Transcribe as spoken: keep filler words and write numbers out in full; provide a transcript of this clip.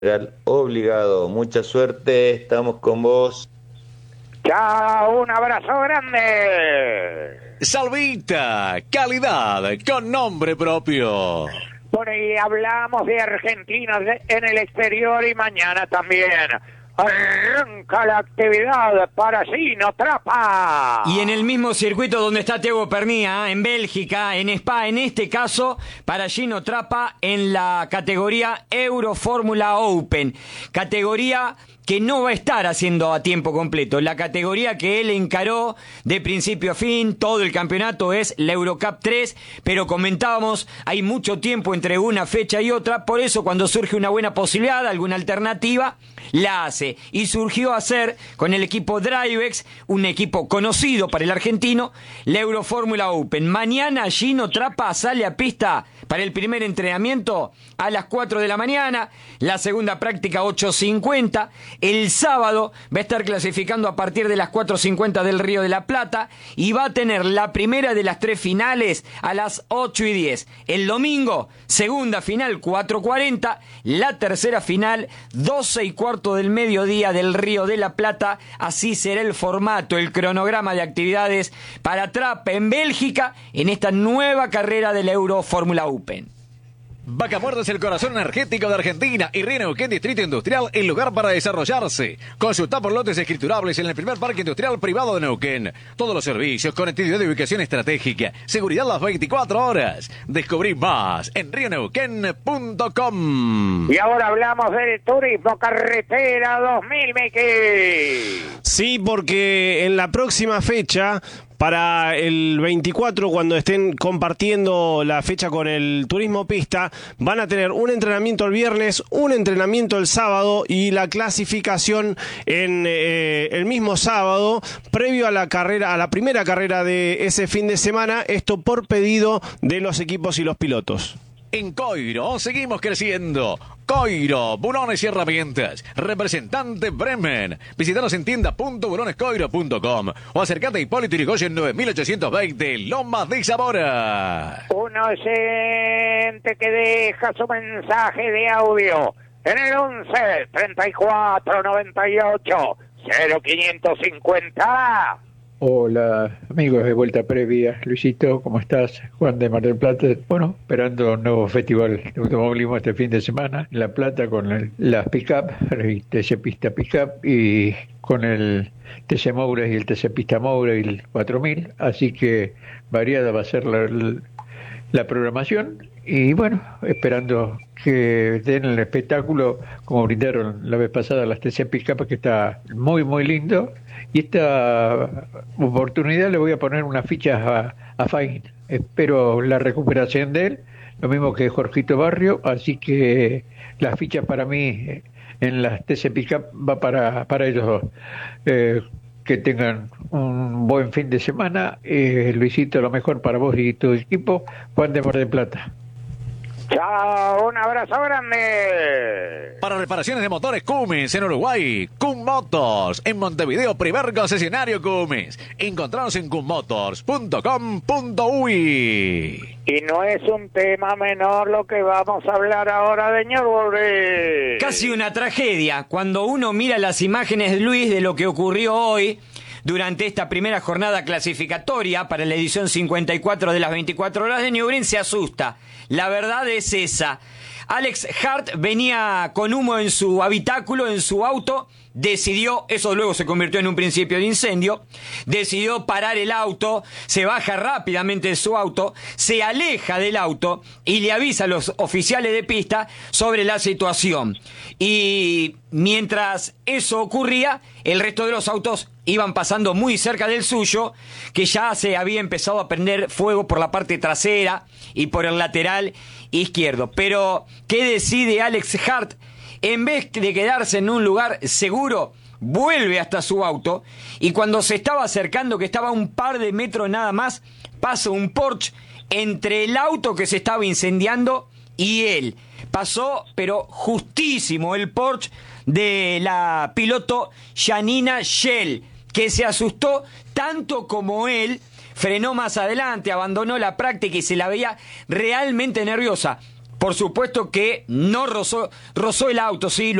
Obligado, mucha suerte, estamos con vos. Chao, un abrazo grande. Salvita, calidad con nombre propio. Por ahí hablamos de argentinos en el exterior y mañana también arranca la actividad para Gino Trappa. Y en el mismo circuito donde está Thiago Pernía, en Bélgica, en Spa, en este caso, para Gino Trappa en la categoría Euro Fórmula Open. Categoría que no va a estar haciendo a tiempo completo. La categoría que él encaró de principio a fin, todo el campeonato es la Eurocup tres, pero comentábamos, hay mucho tiempo entre una fecha y otra, por eso cuando surge una buena posibilidad, alguna alternativa, la hace. Y surgió a hacer con el equipo Drivex, un equipo conocido para el argentino, la Eurofórmula Open. Mañana Gino Trappa sale a pista para el primer entrenamiento a las cuatro de la mañana, la segunda práctica ocho cincuenta. El sábado va a estar clasificando a partir de las cuatro cincuenta del Río de la Plata y va a tener la primera de las tres finales a las ocho y diez. El domingo, segunda final cuatro cuarenta, la tercera final doce y cuarto del mediodía del Río de la Plata. Así será el formato, el cronograma de actividades para Trappa en Bélgica en esta nueva carrera de la Euro Fórmula Open. Vaca Muerta es el corazón energético de Argentina y Río Neuquén Distrito Industrial, el lugar para desarrollarse. Consulta por lotes escriturables en el primer parque industrial privado de Neuquén. Todos los servicios, conectividad de ubicación estratégica, seguridad las veinticuatro horas. Descubrí más en río neuquén punto com. Y ahora hablamos del turismo carretera dos mil, Miki. Sí, porque en la próxima fecha, para el veinticuatro, cuando estén compartiendo la fecha con el turismo pista, van a tener un entrenamiento el viernes, un entrenamiento el sábado y la clasificación en eh, el mismo sábado, previo a la carrera, a la primera carrera de ese fin de semana, esto por pedido de los equipos y los pilotos. En Coiro seguimos creciendo. Coiro, bulones y herramientas. Representante Bremen. Visítanos en tienda punto bulones coiro punto com o acércate a Hipólito Yrigoyen nueve mil ochocientos veinte, Lomas de Zamora. Un oyente que deja su mensaje de audio en el once treinta y cuatro noventa y ocho cero quinientos cincuenta. Hola amigos de Vuelta Previa, Luisito, ¿cómo estás? Juan de Mar del Plata. Bueno, esperando un nuevo festival de automovilismo este fin de semana en La Plata con el, las pick-up, el T C Pista Pick-up y con el T C Moura y el T C Pista Moura y el cuatro mil, así que variada va a ser la, la programación y bueno, esperando que den el espectáculo como brindaron la vez pasada las T C Pick-up, que está muy muy lindo. Y esta oportunidad le voy a poner unas fichas a, a Fain. Espero la recuperación de él, lo mismo que Jorgito Barrio, así que las fichas para mí en las T C Pickup va para, para ellos dos. Eh, que tengan un buen fin de semana. Eh, Luisito, lo mejor para vos y tu equipo. Juan de Mar del Plata. Chao, un abrazo grande. Para reparaciones de motores Cummins en Uruguay, Cum Motors. En Montevideo, primer concesionario Cummins. Encontranos en cum motors punto com punto uy. Y no es un tema menor lo que vamos a hablar ahora de Nürburgring. Casi una tragedia cuando uno mira las imágenes de Luis de lo que ocurrió hoy durante esta primera jornada clasificatoria para la edición cincuenta y cuatro de las veinticuatro horas de Nürburgring, se asusta. La verdad es esa. Alex Hart venía con humo en su habitáculo, en su auto, decidió, eso luego se convirtió en un principio de incendio, decidió parar el auto, se baja rápidamente de su auto, se aleja del auto y le avisa a los oficiales de pista sobre la situación. Y mientras eso ocurría, el resto de los autos iban pasando muy cerca del suyo, que ya se había empezado a prender fuego por la parte trasera y por el lateral izquierdo. Pero, ¿qué decide Alex Hart? En vez de quedarse en un lugar seguro, vuelve hasta su auto y cuando se estaba acercando, que estaba a un par de metros nada más, pasa un Porsche entre el auto que se estaba incendiando y él. Pasó, pero justísimo, el Porsche de la piloto Janina Schell, que se asustó tanto como él, frenó más adelante, abandonó la práctica y se la veía realmente nerviosa. Por supuesto que no rozó, rozó el auto, sí.